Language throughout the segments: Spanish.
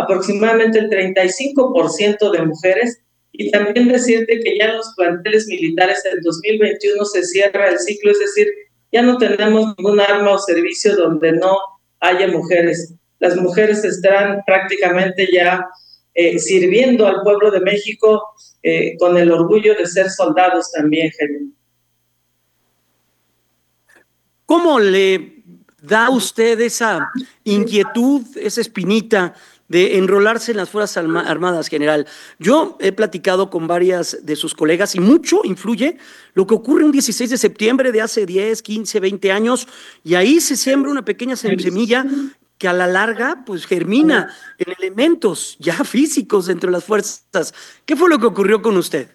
aproximadamente el 35% de mujeres. Y también decirte que ya en los planteles militares en 2021 se cierra el ciclo, es decir, ya no tenemos ningún arma o servicio donde no haya mujeres. Las mujeres estarán prácticamente ya sirviendo al pueblo de México con el orgullo de ser soldados también, Jaime. ¿Cómo le da a usted esa inquietud, esa espinita de enrolarse en las Fuerzas Armadas, general? Yo he platicado con varias de sus colegas y mucho influye lo que ocurre un 16 de septiembre de hace 10, 15, 20 años, y ahí se siembra una pequeña semilla que a la larga pues germina en elementos ya físicos dentro de las fuerzas. ¿Qué fue lo que ocurrió con usted?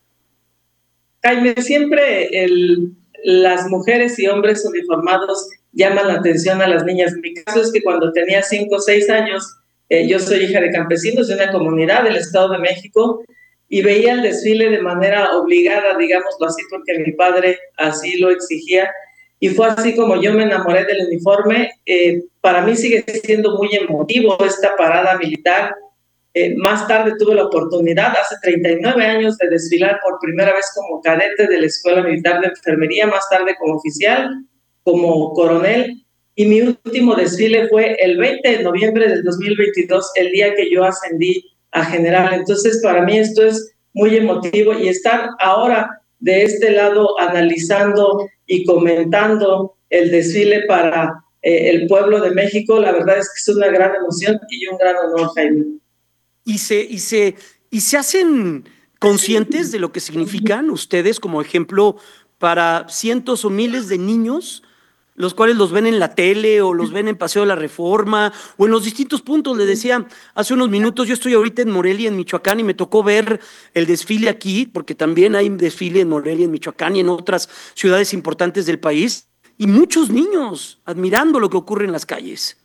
Jaime, siempre las mujeres y hombres uniformados llaman la atención a las niñas. Mi caso es que cuando tenía 5 o 6 años, yo soy hija de campesinos de una comunidad del Estado de México y veía el desfile de manera obligada, digámoslo así, porque mi padre así lo exigía. Y fue así como yo me enamoré del uniforme. Para mí sigue siendo muy emotivo esta parada militar. Más tarde tuve la oportunidad, hace 39 años, de desfilar por primera vez como cadete de la Escuela Militar de Enfermería, más tarde como oficial, como coronel, y mi último desfile fue el 20 de noviembre del 2022, el día que yo ascendí a general. Entonces, para mí esto es muy emotivo, y estar ahora de este lado analizando y comentando el desfile para el pueblo de México, la verdad es que es una gran emoción y un gran honor, Jaime. Y se hacen conscientes de lo que significan ustedes como ejemplo para cientos o miles de niños, los cuales los ven en la tele o los ven en Paseo de la Reforma o en los distintos puntos. Le decía hace unos minutos, yo estoy ahorita en Morelia, en Michoacán, y me tocó ver el desfile aquí, porque también hay un desfile en Morelia, en Michoacán y en otras ciudades importantes del país, y muchos niños admirando lo que ocurre en las calles.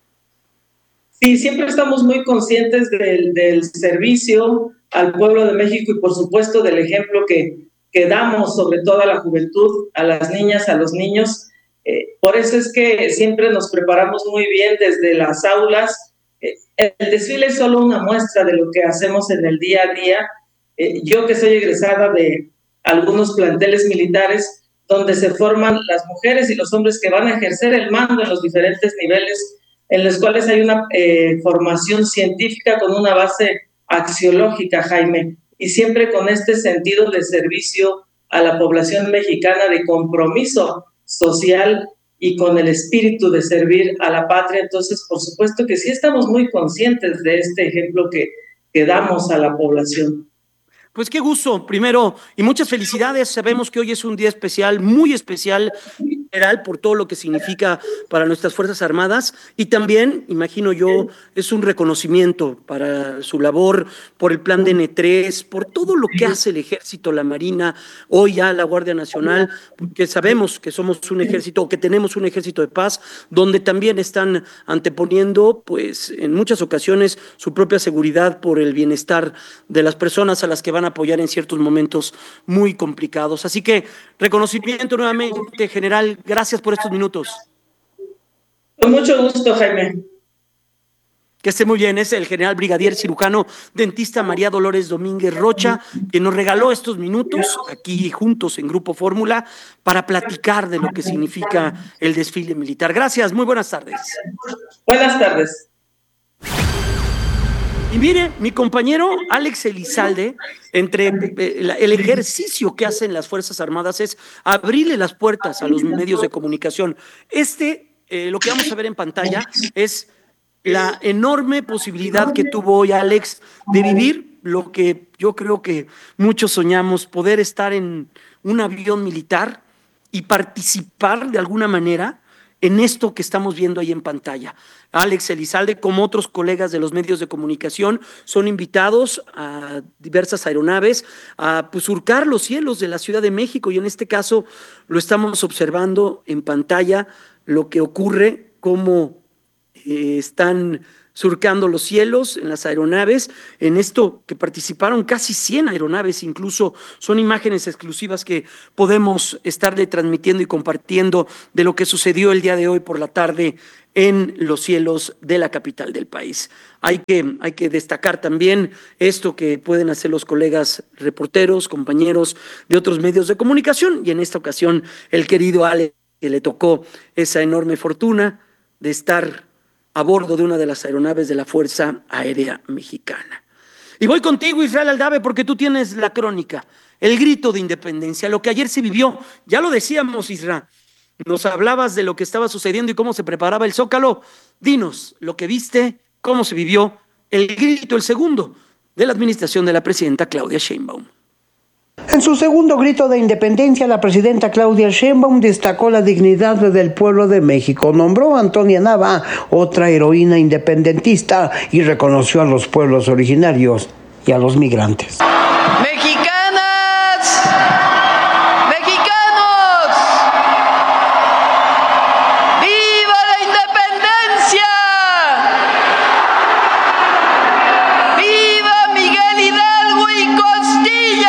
Sí, siempre estamos muy conscientes del servicio al pueblo de México y por supuesto del ejemplo que damos sobre todo a la juventud, a las niñas, a los niños. Por eso es que siempre nos preparamos muy bien desde las aulas. El desfile es solo una muestra de lo que hacemos en el día a día. Yo que soy egresada de algunos planteles militares donde se forman las mujeres y los hombres que van a ejercer el mando en los diferentes niveles, en los cuales hay una formación científica con una base axiológica, Jaime, y siempre con este sentido de servicio a la población mexicana, de compromiso social y con el espíritu de servir a la patria. Entonces, por supuesto que sí estamos muy conscientes de este ejemplo que damos a la población. Pues qué gusto, primero, y muchas felicidades. Sabemos que hoy es un día especial, muy especial, general, por todo lo que significa para nuestras Fuerzas Armadas, y también, imagino yo, es un reconocimiento para su labor, por el plan de N3, por todo lo que hace el Ejército, la Marina, hoy ya la Guardia Nacional, porque sabemos que somos un ejército, o que tenemos un ejército de paz, donde también están anteponiendo, pues, en muchas ocasiones, su propia seguridad por el bienestar de las personas a las que van a apoyar en ciertos momentos muy complicados. Así que, reconocimiento nuevamente, general. Gracias por estos minutos. Con mucho gusto, Jaime. Que esté muy bien. Es el general brigadier cirujano dentista María Dolores Domínguez Rocha, quien nos regaló estos minutos aquí juntos en Grupo Fórmula para platicar de lo que significa el desfile militar. Gracias, muy buenas tardes. Buenas tardes. Y mire, mi compañero Alex Elizalde, entre el ejercicio que hacen las Fuerzas Armadas es abrirle las puertas a los medios de comunicación. Lo que vamos a ver en pantalla es la enorme posibilidad que tuvo hoy Alex de vivir lo que yo creo que muchos soñamos, poder estar en un avión militar y participar de alguna manera en esto que estamos viendo ahí en pantalla. Alex Elizalde, como otros colegas de los medios de comunicación, son invitados a diversas aeronaves a surcar los cielos de la Ciudad de México, y en este caso lo estamos observando en pantalla, lo que ocurre, cómo están surcando los cielos en las aeronaves, en esto que participaron casi 100 aeronaves, incluso son imágenes exclusivas que podemos estarle transmitiendo y compartiendo de lo que sucedió el día de hoy por la tarde en los cielos de la capital del país. Hay que destacar también esto que pueden hacer los colegas reporteros, compañeros de otros medios de comunicación, y en esta ocasión el querido Ale, que le tocó esa enorme fortuna de estar a bordo de una de las aeronaves de la Fuerza Aérea Mexicana. Y voy contigo, Israel Aldave, porque tú tienes la crónica, el grito de independencia, lo que ayer se vivió. Ya lo decíamos, Israel, nos hablabas de lo que estaba sucediendo y cómo se preparaba el Zócalo. Dinos lo que viste, cómo se vivió el grito, el segundo, de la administración de la presidenta Claudia Sheinbaum. En su segundo grito de independencia, la presidenta Claudia Sheinbaum destacó la dignidad del pueblo de México, nombró a Antonia Nava, otra heroína independentista, y reconoció a los pueblos originarios y a los migrantes. Mexicanas, mexicanos, ¡viva la independencia! ¡Viva Miguel Hidalgo y Costilla!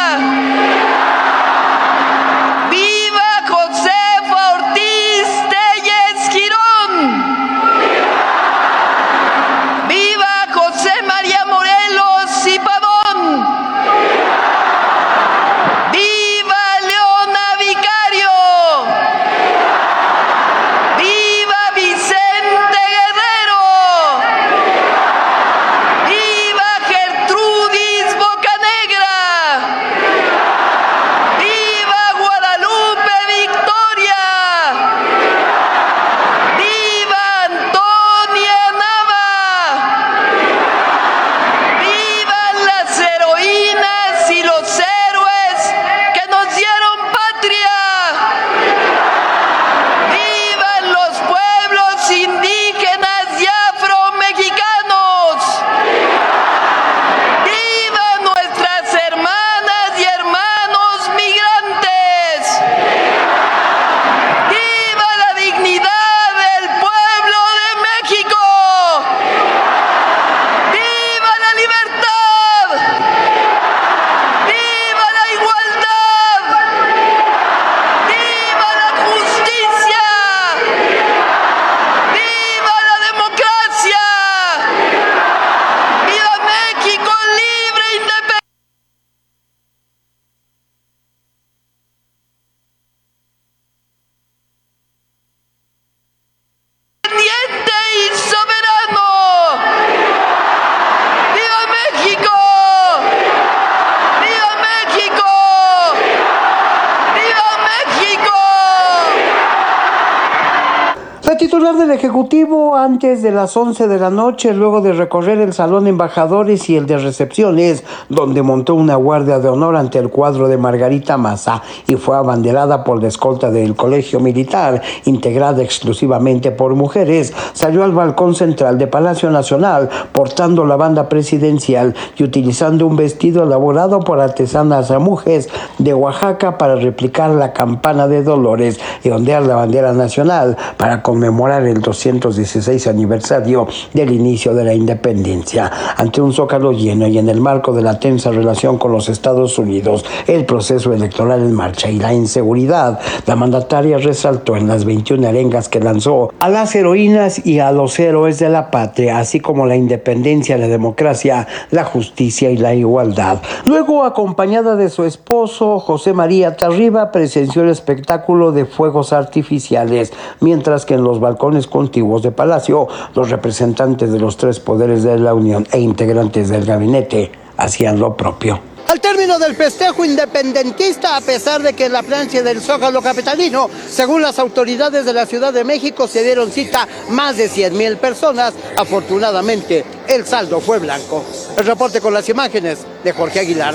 Titular del Ejecutivo, antes de las 11 de la noche, luego de recorrer el Salón de Embajadores y el de Recepciones, donde montó una guardia de honor ante el cuadro de Margarita Maza y fue abanderada por la escolta del Colegio Militar, integrada exclusivamente por mujeres, salió al balcón central de Palacio Nacional portando la banda presidencial y utilizando un vestido elaborado por artesanas mujeres de Oaxaca para replicar la campana de Dolores y ondear la bandera nacional para conmemorar el 216 aniversario del inicio de la independencia. Ante un Zócalo lleno y en el marco de la tensa relación con los Estados Unidos, el proceso electoral en marcha y la inseguridad, la mandataria resaltó en las 21 arengas que lanzó a las heroínas y a los héroes de la patria, así como la independencia, la democracia, la justicia y la igualdad. Luego, acompañada de su esposo, José María Tarriba, presenció el espectáculo de fuegos artificiales, mientras que en los balcones contiguos de Palacio, los representantes de los tres poderes de la Unión e integrantes del gabinete hacían lo propio. Al término del festejo independentista, a pesar de que en la plancha del Zócalo capitalino, según las autoridades de la Ciudad de México, se dieron cita más de 100,000 personas, afortunadamente el saldo fue blanco. El reporte con las imágenes de Jorge Aguilar.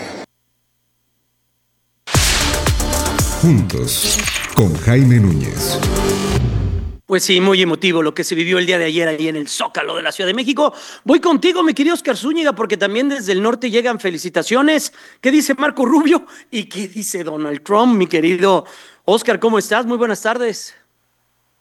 Juntos, con Jaime Núñez. Pues sí, muy emotivo lo que se vivió el día de ayer ahí en el Zócalo de la Ciudad de México. Voy contigo, mi querido Oscar Zúñiga, porque también desde el norte llegan felicitaciones. ¿Qué dice Marco Rubio? ¿Y qué dice Donald Trump, mi querido Oscar? ¿Cómo estás? Muy buenas tardes.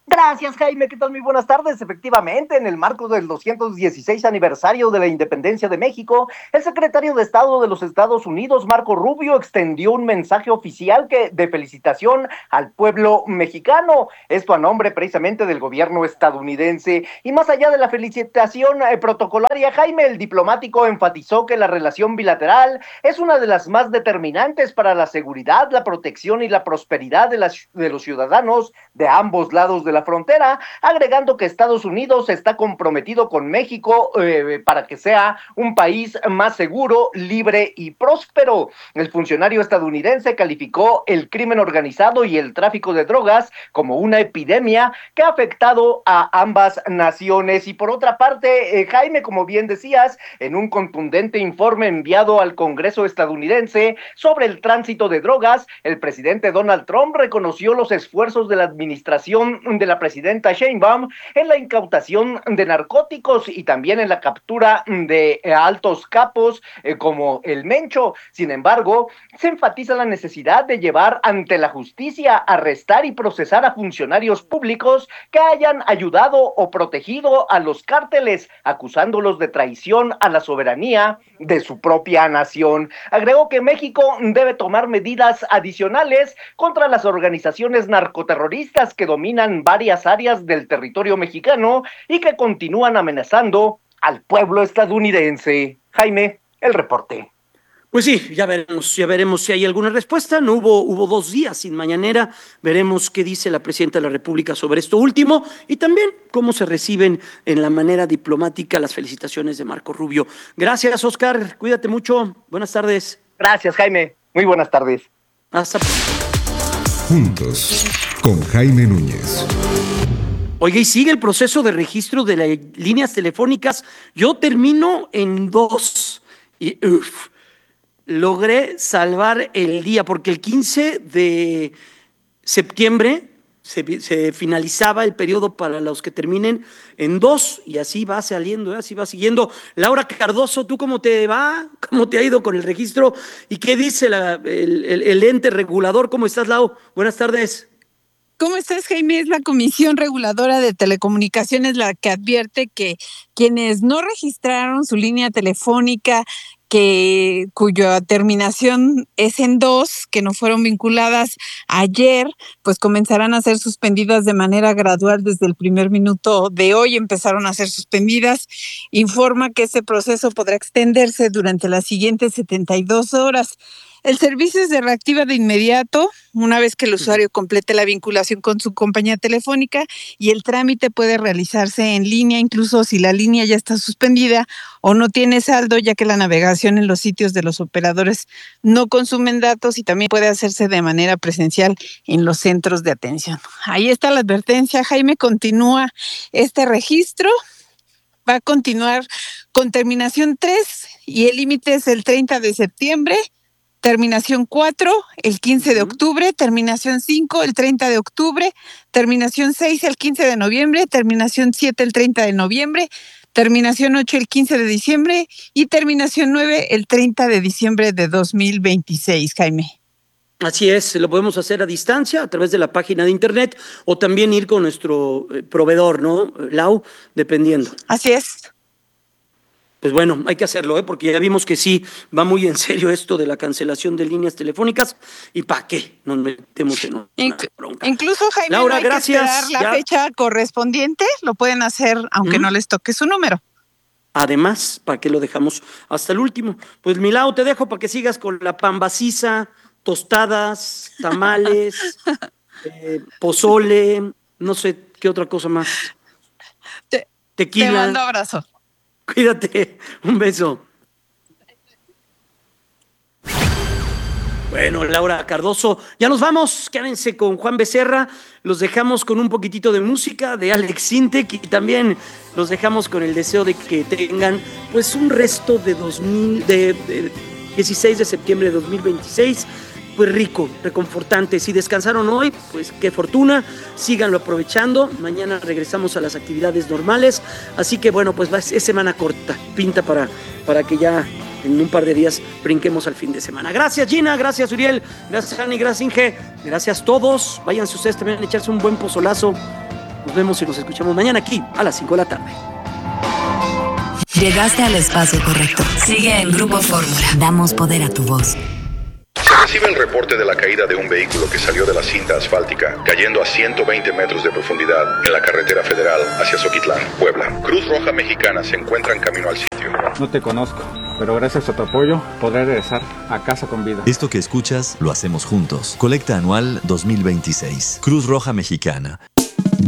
Gracias, Jaime. ¿Qué tal? Muy buenas tardes. Efectivamente, en el marco del 216 aniversario de la independencia de México, el secretario de Estado de los Estados Unidos, Marco Rubio, extendió un mensaje oficial de felicitación al pueblo mexicano. Esto a nombre precisamente del gobierno estadounidense. Y más allá de la felicitación protocolaria, Jaime, el diplomático enfatizó que la relación bilateral es una de las más determinantes para la seguridad, la protección y la prosperidad de los ciudadanos de ambos lados de la frontera, agregando que Estados Unidos está comprometido con México para que sea un país más seguro, libre y próspero. El funcionario estadounidense calificó el crimen organizado y el tráfico de drogas como una epidemia que ha afectado a ambas naciones. Y por otra parte, Jaime, como bien decías, en un contundente informe enviado al Congreso estadounidense sobre el tránsito de drogas, el presidente Donald Trump reconoció los esfuerzos de la administración de la presidenta Sheinbaum en la incautación de narcóticos y también en la captura de altos capos como el Mencho. Sin embargo, se enfatiza la necesidad de llevar ante la justicia, arrestar y procesar a funcionarios públicos que hayan ayudado o protegido a los cárteles, acusándolos de traición a la soberanía de su propia nación. Agregó que México debe tomar medidas adicionales contra las organizaciones narcoterroristas que dominan varias áreas del territorio mexicano y que continúan amenazando al pueblo estadounidense. Jaime, el reporte. Pues sí, ya veremos si hay alguna respuesta. No hubo 2 días sin mañanera. Veremos qué dice la presidenta de la República sobre esto último y también cómo se reciben en la manera diplomática las felicitaciones de Marco Rubio. Gracias, Oscar. Cuídate mucho. Buenas tardes. Gracias, Jaime. Muy buenas tardes. Hasta pronto. Juntos, con Jaime Núñez. Oye, y sigue el proceso de registro de las líneas telefónicas. Yo termino en 2 y logré salvar el día porque el 15 de septiembre se finalizaba el periodo para los que terminen en 2 y así va saliendo, así va siguiendo. Laura Cardoso, ¿tú cómo te va? ¿Cómo te ha ido con el registro? ¿Y qué dice el ente regulador? ¿Cómo estás, Lau? Buenas tardes. ¿Cómo estás, Jaime? Es la Comisión Reguladora de Telecomunicaciones la que advierte que quienes no registraron su línea telefónica, cuya terminación es en 2, que no fueron vinculadas ayer, pues comenzarán a ser suspendidas de manera gradual desde el primer minuto de hoy. Empezaron a ser suspendidas. Informa que este proceso podrá extenderse durante las siguientes 72 horas. El servicio se reactiva de inmediato una vez que el usuario complete la vinculación con su compañía telefónica y el trámite puede realizarse en línea, incluso si la línea ya está suspendida o no tiene saldo, ya que la navegación en los sitios de los operadores no consumen datos y también puede hacerse de manera presencial en los centros de atención. Ahí está la advertencia, Jaime. Continúa este registro. Va a continuar con terminación 3 y el límite es el 30 de septiembre. Terminación 4, el 15 de octubre, terminación 5, el 30 de octubre, terminación 6, el 15 de noviembre, terminación 7, el 30 de noviembre, terminación 8, el 15 de diciembre y terminación 9, el 30 de diciembre de 2026, Jaime. Así es, lo podemos hacer a distancia, a través de la página de internet o también ir con nuestro proveedor, ¿no, Lau? Dependiendo. Así es. Pues bueno, hay que hacerlo, porque ya vimos que sí va muy en serio esto de la cancelación de líneas telefónicas. ¿Y para qué nos metemos en una bronca? Incluso, Jaime, Laura, no hay gracias. que esperar la fecha correspondiente. Lo pueden hacer aunque no les toque su número. Además, ¿para qué lo dejamos hasta el último? Pues, mi Lau, te dejo para que sigas con la pambaciza, tostadas, tamales, pozole, no sé qué otra cosa más. Tequila. Te mando abrazo. Cuídate, un beso. Bueno, Laura Cardoso, ya nos vamos, quédense con Juan Becerra, los dejamos con un poquitito de música de Alex Sintek y también los dejamos con el deseo de que tengan pues un resto de 16 de septiembre de 2026, pues rico, reconfortante. Si descansaron hoy, pues qué fortuna, síganlo aprovechando. Mañana regresamos a las actividades normales, así que bueno, pues es semana corta, pinta para que ya en un par de días brinquemos al fin de semana. Gracias, Gina, gracias, Uriel, gracias, Ani, gracias, Inge, gracias a todos. Váyanse ustedes también a echarse un buen pozolazo. Nos vemos y nos escuchamos mañana aquí a las 5 de la tarde. Llegaste al espacio correcto. Sigue en Grupo Fórmula. Damos poder a tu voz. Se recibe el reporte de la caída de un vehículo que salió de la cinta asfáltica, cayendo a 120 metros de profundidad en la carretera federal hacia Zoquitlán, Puebla. Cruz Roja Mexicana se encuentra en camino al sitio. No te conozco, pero gracias a tu apoyo podré regresar a casa con vida. Esto que escuchas lo hacemos juntos. Colecta anual 2026. Cruz Roja Mexicana.